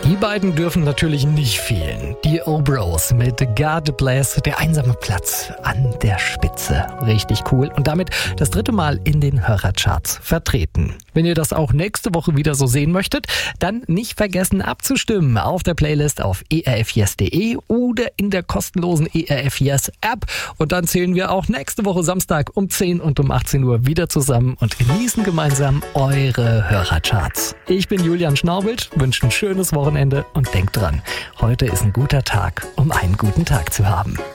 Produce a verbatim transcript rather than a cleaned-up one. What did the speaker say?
Die beiden dürfen natürlich nicht fehlen. Die O-Bros mit God Bless, der einsame Platz an der Spitze. Richtig cool. Und damit das dritte Mal in den Hörercharts vertreten. Wenn ihr das auch nächste Woche wieder so sehen möchtet, dann nicht vergessen abzustimmen auf der Playlist auf e r f yes punkt de oder in der kostenlosen E R F Yes App. Und dann zählen wir auch nächste Woche Samstag um zehn und um achtzehn Uhr wieder zusammen und genießen gemeinsam eure Hörercharts. Ich bin Julian Schnaubelt, wünsche ein schönes Wochenende und denkt dran, heute ist ein guter Tag, um einen guten Tag zu haben.